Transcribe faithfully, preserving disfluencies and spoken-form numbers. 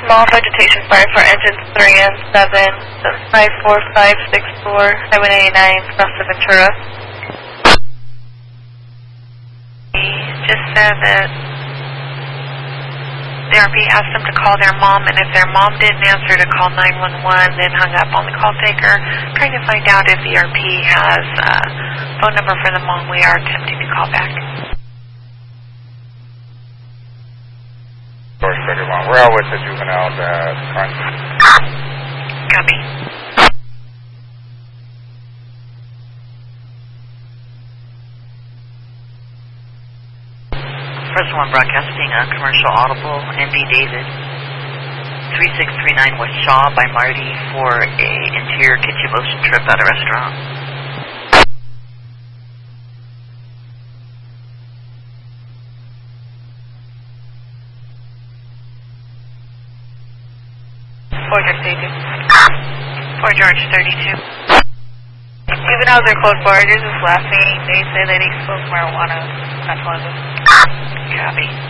small vegetation fire for engines three and seven, five four five six four, Highway eighty-nine, south of Ventura. He just said that the R P asked them to call their mom, and if their mom didn't answer, to call nine one one, then hung up on the call taker, trying to find out if the R P has a phone number for the mom. We are attempting to call back. We're out with the juvenile uh, crime. Copy. First one broadcasting a commercial audible, N D David, three six three nine West Shaw by Marty for a interior kitchen motion trip at a restaurant. Fort George thirty-two. Fort George thirty-two. Juveniles are code forwarders is laughing. They say that he smokes marijuana. That's one of them. Copy.